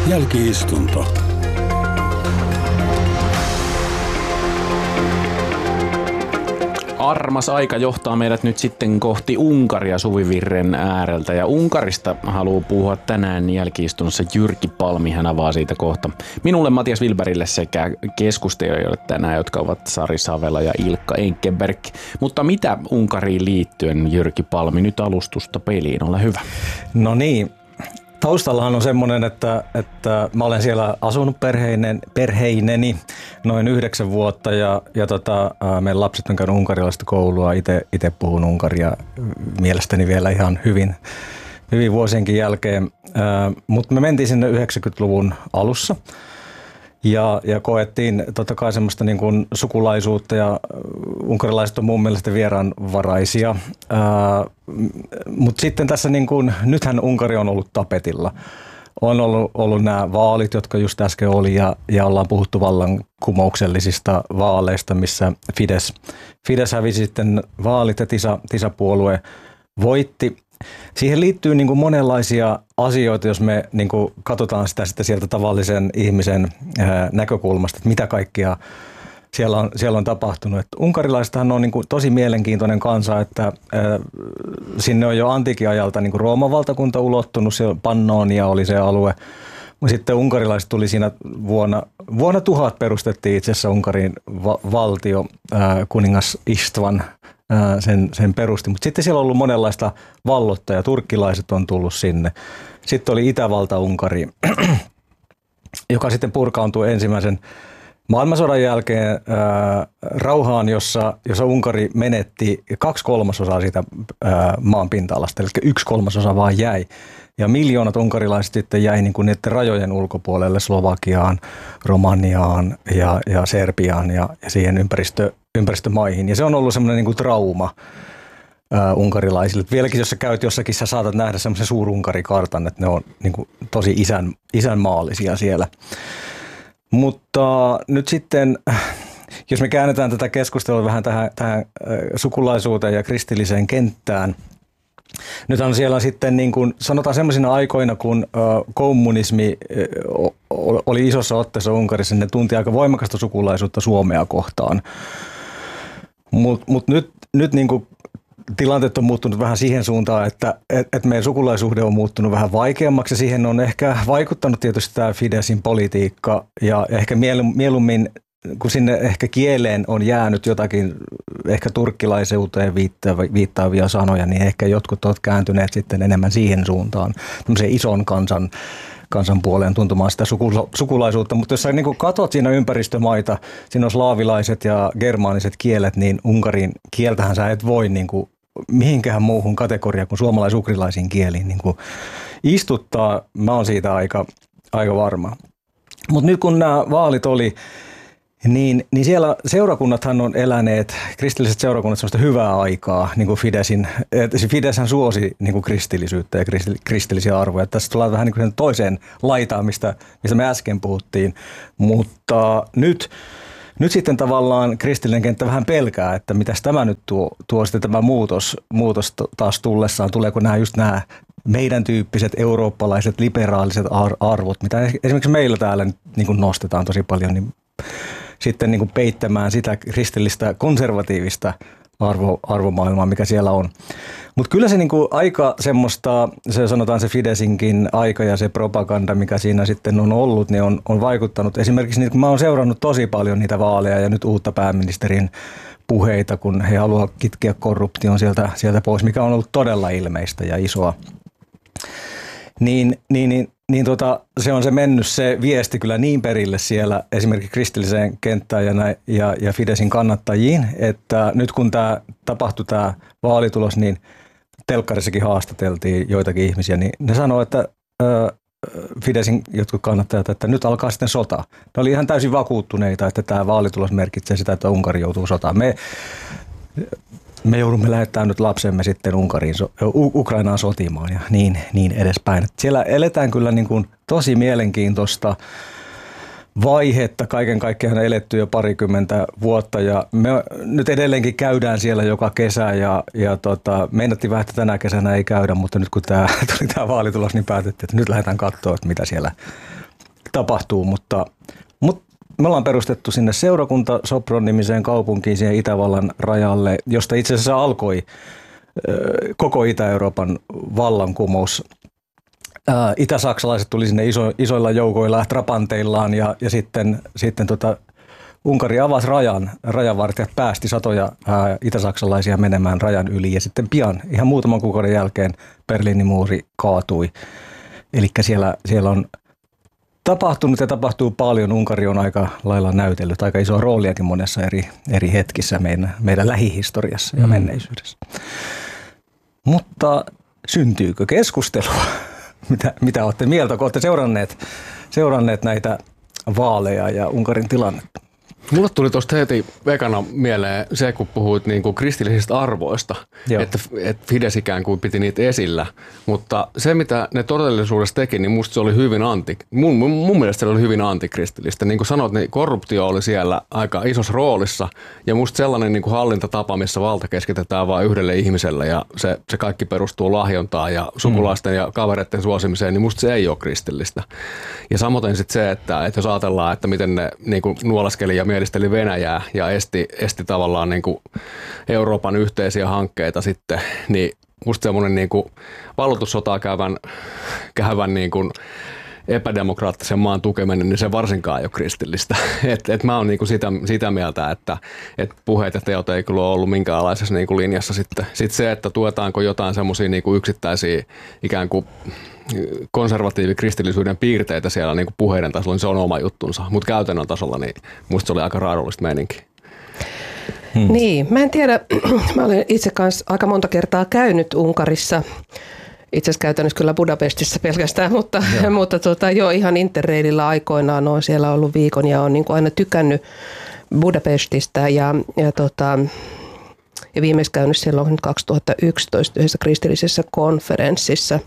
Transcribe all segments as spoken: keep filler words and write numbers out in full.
Jälki-istunto. Armas aika johtaa meidät nyt sitten kohti Unkaria Suvivirren ääreltä, ja Unkarista haluaa puhua tänään jälki-istunnossa Jyrki Palmi. Hän avaa siitä kohta minulle, Matias Wilbergille sekä keskustelijoille tänään, jotka ovat Sari Savela ja Ilkka Enkenberg. Mutta mitä Unkariin liittyen, Jyrki Palmi, nyt alustusta peliin, ole hyvä. No niin. Taustallahan on semmoinen, että, että mä olen siellä asunut perheinen, perheineni noin yhdeksän vuotta ja, ja tota, meidän lapset on käynyt unkarilaista koulua. Itse puhun unkaria mielestäni vielä ihan hyvin, hyvin vuosienkin jälkeen, mutta me mentiin sinne yhdeksänkymmentäluvun alussa. Ja, ja koettiin totta kai semmoista niin kuin sukulaisuutta, ja unkarilaiset on mun mielestä vieraanvaraisia. Mutta sitten tässä, niin kuin, nythän Unkari on ollut tapetilla. On ollut, ollut nämä vaalit, jotka just äsken oli, ja, ja ollaan puhuttu vallankumouksellisista vaaleista, missä Fidesz, Fidesz hävisi sitten vaalit ja TISA, TISA-puolue voitti. Siihen liittyy niin kuin monenlaisia asioita, jos me niin kuin katsotaan sitä sitten sieltä tavallisen ihmisen ää, näkökulmasta, että mitä kaikkia siellä on, siellä on tapahtunut. Et unkarilaistahan on niin kuin tosi mielenkiintoinen kansa, että ää, sinne on jo antiikin ajalta niin kuin Rooman valtakunta ulottunut, se Pannonia oli se alue. Sitten unkarilaiset tuli siinä vuonna, vuonna tuhat perustettiin itse asiassa Unkarin va- valtio, ää, kuningas Istvan. Sen, sen perusti. Mutta sitten siellä on ollut monenlaista vallottajaa. Turkkilaiset on tullut sinne. Sitten oli Itävalta-Unkari, joka sitten purkaantui ensimmäisen maailmansodan jälkeen ää, rauhaan, jossa, jossa Unkari menetti kaksi kolmasosaa siitä ää, maan pinta-alasta. Eli yksi kolmasosa vaan jäi. Ja miljoonat unkarilaiset sitten jäi niin kuin niiden rajojen ulkopuolelle Slovakiaan, Romaniaan ja, ja Serbiaan ja, ja siihen ympäristö, ympäristömaihin. Ja se on ollut semmoinen niin kuin trauma ää, unkarilaisille. Vieläkin jos sä käyt jossakin, sä saatat nähdä semmoisen suurunkarikartan, että ne on niin kuin tosi isän, isänmaallisia siellä. Mutta nyt sitten, jos me käännetään tätä keskustelua vähän tähän, tähän sukulaisuuteen ja kristilliseen kenttään, nyt on siellä sitten niin kuin sanotaan semmoisina aikoina, kun kommunismi oli isossa otteessa Unkarissa, ne tunti aika voimakasta sukulaisuutta Suomea kohtaan. Mutta mut nyt, nyt niin kuin tilanteet on muuttunut vähän siihen suuntaan, että et, et meidän sukulaisuhde on muuttunut vähän vaikeammaksi, ja siihen on ehkä vaikuttanut tietysti tämä Fideszin politiikka, ja ehkä mieluummin kun sinne ehkä kieleen on jäänyt jotakin ehkä turkkilaiseuteen viittaavia sanoja, niin ehkä jotkut ovat kääntyneet sitten enemmän siihen suuntaan, tämmöisen ison kansan, kansan puoleen tuntumaan sitä sukula, sukulaisuutta. Mutta jos sä niin kuin katot siinä ympäristömaita, siinä on slaavilaiset ja germaaniset kielet, niin Unkarin kieltähän sä et voi niin kuin mihinkään muuhun kategoriaan kuin suomalais-ukrilaisiin kieliin niin kuin istuttaa. Mä oon siitä aika, aika varma. Mutta nyt kun nämä vaalit oli, Niin, niin siellä seurakunnathan on eläneet, kristilliset seurakunnat, sellaista hyvää aikaa, niin kuin Fideszin, Fideszhän suosi niin kuin kristillisyyttä ja kristillisiä arvoja. Tässä tullaan vähän niin kuin toiseen laitaan, mistä, mistä me äsken puhuttiin, mutta nyt, nyt sitten tavallaan kristillinen kenttä vähän pelkää, että mitäs tämä nyt tuo, tuo sitten tämä muutos, muutos taas tullessaan, tuleeko nämä just nämä meidän tyyppiset eurooppalaiset liberaaliset arvot, mitä esimerkiksi meillä täällä nyt niin kuin nostetaan tosi paljon, niin sitten niin kuin peittämään sitä kristillistä konservatiivista arvo, arvomaailmaa, mikä siellä on. Mutta kyllä se niin kuin aika semmoista, se sanotaan se Fideszinkin aika ja se propaganda, mikä siinä sitten on ollut, niin on, on vaikuttanut. Esimerkiksi niin, kun mä oon seurannut tosi paljon niitä vaaleja ja nyt uutta pääministerin puheita, kun he haluavat kitkeä korruption sieltä, sieltä pois, mikä on ollut todella ilmeistä ja isoa. Niin, niin, niin Niin tota, se on se mennyt se viesti kyllä niin perille siellä esimerkiksi kristilliseen kenttään ja, näin, ja, ja Fideszin kannattajiin, että nyt kun tämä tapahtui tämä vaalitulos, niin telkkarissakin haastateltiin joitakin ihmisiä, niin ne sanoo, että ö, Fideszin jotkut kannattajat, että nyt alkaa sitten sota. Ne oli ihan täysin vakuuttuneita, että tämä vaalitulos merkitsee sitä, että Unkari joutuu sotaan. Me, me joudumme lähettämään nyt lapsemme sitten Unkariin, Ukrainaan sotimaan ja niin, niin edespäin. Et siellä eletään kyllä niin kuin tosi mielenkiintoista vaihetta, kaiken kaikkiaan eletty jo parikymmentä vuotta ja me nyt edelleenkin käydään siellä joka kesä ja, ja tota, meinattiin vähän, että tänä kesänä ei käydä, mutta nyt kun tämä tuli tämä vaalitulos, niin päätettiin, että nyt lähdetään katsoa, että mitä siellä, tapahtuu, mutta, mutta me ollaan perustettu sinne seurakunta Sopron-nimiseen kaupunkiin siihen Itävallan rajalle, josta itse asiassa alkoi koko Itä-Euroopan vallankumous. Itä-saksalaiset tuli sinne iso, isoilla joukoilla, trapanteillaan ja, ja sitten, sitten tota, Unkari avasi rajan, rajanvartijat päästi satoja ää, itä-saksalaisia menemään rajan yli ja sitten pian, ihan muutaman kuukauden jälkeen Berliinin muuri kaatui. Eli siellä, siellä on tapahtunut ja tapahtuu paljon. Unkari on aika lailla näytellyt aika isoa rooliakin monessa eri, eri hetkissä meidän, meidän lähihistoriassa ja menneisyydessä. Mutta syntyykö keskustelua? Mitä, mitä olette mieltä, kun olette seuranneet, seuranneet näitä vaaleja ja Unkarin tilannetta? Mulle tuli tuosta heti ekana mieleen se, kun puhuit niin kuin kristillisistä arvoista, että, että Fides ikään kuin piti niitä esillä, mutta se mitä ne todellisuudessa teki, niin musta se oli hyvin anti, mun, mun, mun mielestä se oli hyvin antikristillistä. Niin kuin sanoit, niin korruptio oli siellä aika isossa roolissa ja musta sellainen niin kuin hallintatapa, missä valta keskitetään vain yhdelle ihmiselle ja se, se kaikki perustuu lahjontaan ja sukulaisten mm. ja kavereiden suosimiseen, niin musta se ei ole kristillistä. Ja samoin sitten se, että, että jos ajatellaan, että miten ne niin kuin nuolaskeli ja mielisteli Venäjää ja esti, esti tavallaan niin kuin Euroopan yhteisiä hankkeita sitten, niin musta semmoinen niin kuin valloitussotaa käyvän, käyvän niin kuin epädemokraattisen maan tukeminen, niin se varsinkaan ei ole kristillistä. Et, et mä oon niinku sitä, sitä mieltä, että et puheet ja teot ei kyllä ole ollut minkäänlaisessa niinku linjassa sitten. Sitten se, että tuetaanko jotain semmoisia niinku yksittäisiä ikään kuin konservatiivikristillisyyden piirteitä siellä niinku puheiden tasolla, niin se on oma juttunsa. Mutta käytännön tasolla niin musta se oli aika raadollista meininkiä. Hmm. Niin, mä en tiedä. Mä olen itse kanssa aika monta kertaa käynyt Unkarissa. Itse asiassa käytännössä kyllä Budapestissa pelkästään, mutta, mutta tota, jo ihan Interraililla aikoinaan olen siellä ollut viikon ja olen niin kuin aina tykännyt Budapestista ja, ja, tota, ja viimeksi käynyt silloin kaksituhattayksitoista yhdessä kristillisessä konferenssissa.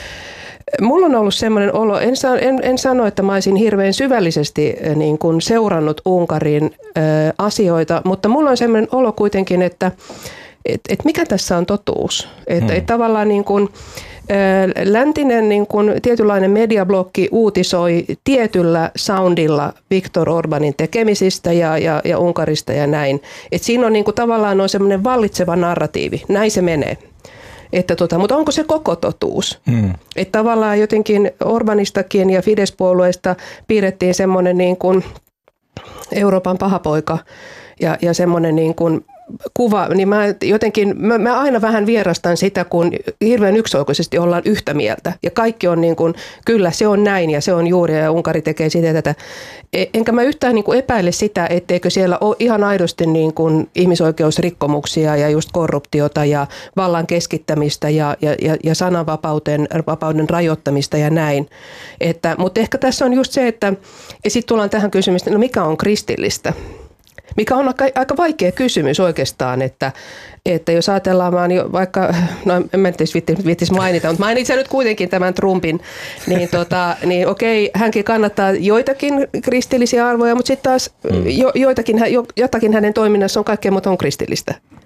Mulla on ollut semmoinen olo, en, en, en sano, että mä olisin hirveän syvällisesti niin kuin seurannut Unkarin ä, asioita, mutta mulla on semmoinen olo kuitenkin, että et, et mikä tässä on totuus. Että hmm. et tavallaan niin kuin, ä, läntinen niin kuin tietynlainen mediablokki uutisoi tietyllä soundilla Viktor Orbanin tekemisistä ja, ja, ja Unkarista ja näin. Et siinä on niin kuin, tavallaan on semmoinen vallitseva narratiivi. Näin se menee. Että tota, mutta onko se koko totuus? Hmm. Että tavallaan jotenkin Orbanistakin ja Fidesz-puolueesta piirrettiin semmoinen niin kuin Euroopan pahapoika ja, ja semmoinen niin kuin kuva, niin mä jotenkin, mä, mä aina vähän vierastan sitä, kun hirveän yksioikoisesti ollaan yhtä mieltä. Ja kaikki on niin kuin, kyllä se on näin ja se on juuri ja Unkari tekee sitä ja tätä. Enkä mä yhtään niin kuin epäile sitä, etteikö siellä ole ihan aidosti niin kuin ihmisoikeusrikkomuksia ja just korruptiota ja vallan keskittämistä ja, ja, ja sananvapauden vapauden rajoittamista ja näin. Että, mutta ehkä tässä on just se, että ja sitten tullaan tähän kysymykseen, no mikä on kristillistä? Mikä on aika, aika vaikea kysymys oikeastaan, että, että jos ajatellaan vaan jo vaikka, no en mä nyt viittisi mainita, mutta mainitsen nyt kuitenkin tämän Trumpin, niin, tota, niin okei, hänkin kannattaa joitakin kristillisiä arvoja, mutta sitten taas mm. jo, joitakin, jo, jotakin hänen toiminnassa on kaikkea, mutta on kristillistä.